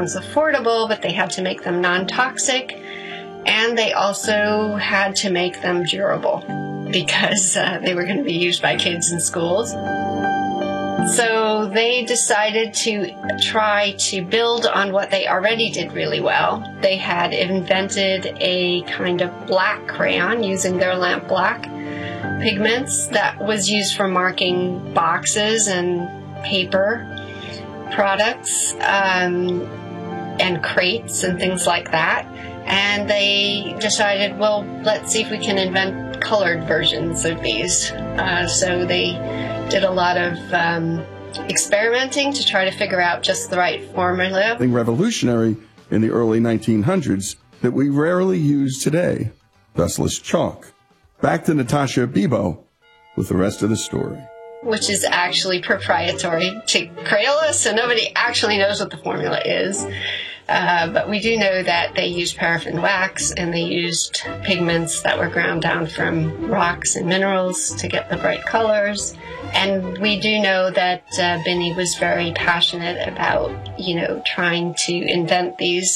crayons affordable, but they had to make them non-toxic, and they also had to make them durable because they were going to be used by kids in schools. So they decided to try to build on what they already did really well. They had invented a kind of black crayon using their lamp black pigments that was used for marking boxes and paper products and crates and things like that. And they decided, well, let's see if we can invent colored versions of these. So they did a lot of experimenting to try to figure out just the right formula. Something revolutionary in the early 1900s that we rarely use today, dustless chalk. Back to Natasha Bibo with the rest of the story. Which is actually proprietary to Crayola, so nobody actually knows what the formula is. But we do know that they used paraffin wax, and they used pigments that were ground down from rocks and minerals to get the bright colors. And we do know that Binney was very passionate about, trying to invent these.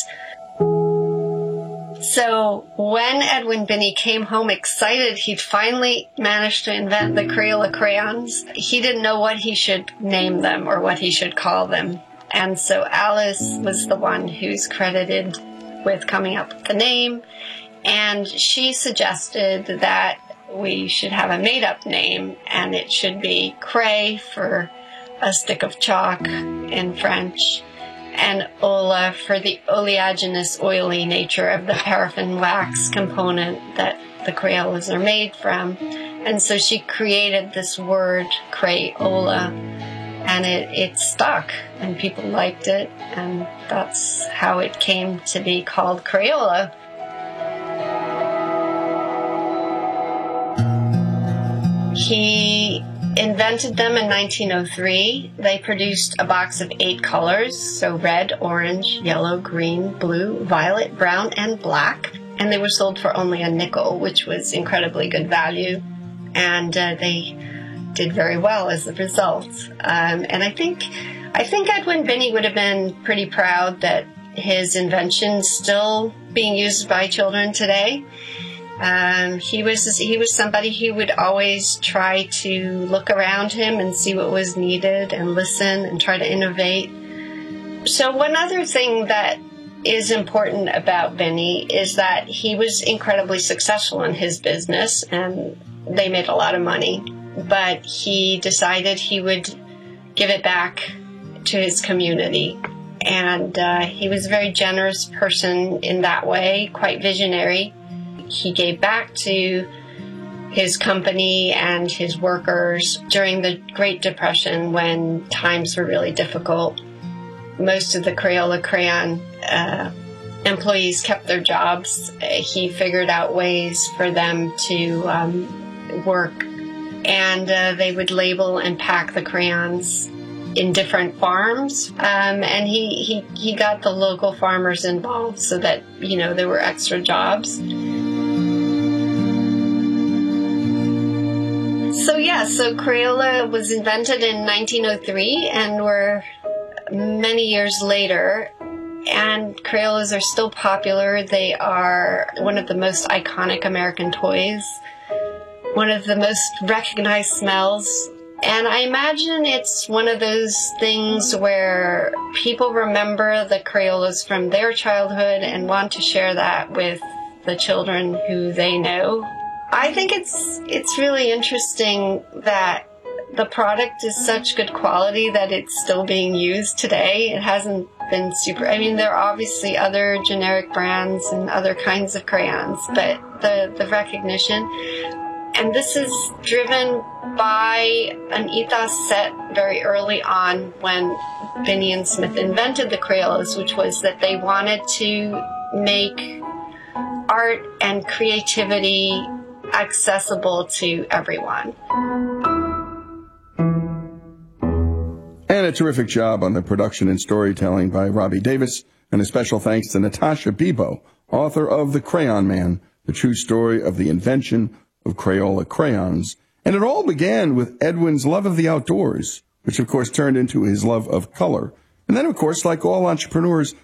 So when Edwin Binney came home excited he'd finally managed to invent the Crayola crayons, he didn't know what he should name them or what he should call them. And so Alice was the one who's credited with coming up with the name, and she suggested that we should have a made-up name, and it should be cray for a stick of chalk in French, and ola for the oleaginous, oily nature of the paraffin wax component that the Crayolas are made from. And so she created this word, Crayola, and it stuck, and people liked it, and that's how it came to be called Crayola. He invented them in 1903. They produced a box of 8 colors, so red, orange, yellow, green, blue, violet, brown, and black. And they were sold for only a nickel, which was incredibly good value. And they did very well as a result. And I think Edwin Binney would have been pretty proud that his invention's still being used by children today. He was somebody who would always try to look around him and see what was needed and listen and try to innovate. So one other thing that is important about Binney is that he was incredibly successful in his business, and they made a lot of money. But he decided he would give it back to his community. And he was a very generous person in that way, quite visionary. He gave back to his company and his workers during the Great Depression when times were really difficult. Most of the Crayola crayon employees kept their jobs. He figured out ways for them to work, and they would label and pack the crayons in different farms, and he got the local farmers involved so that, there were extra jobs. So Crayola was invented in 1903, and we're many years later, and Crayolas are still popular. They are one of the most iconic American toys, one of the most recognized smells, and I imagine it's one of those things where people remember the Crayolas from their childhood and want to share that with the children who they know. I think it's really interesting that the product is such good quality that it's still being used today. It hasn't been there are obviously other generic brands and other kinds of crayons, but the recognition, and this is driven by an ethos set very early on when Binney and Smith invented the Crayolas, which was that they wanted to make art and creativity accessible to everyone. And a terrific job on the production and storytelling by Robbie Davis, and a special thanks to Natasha Bibo, author of The Crayon Man, the true story of the invention of Crayola crayons. And it all began with Edwin's love of the outdoors, which of course turned into his love of color. And then, of course, like all entrepreneurs,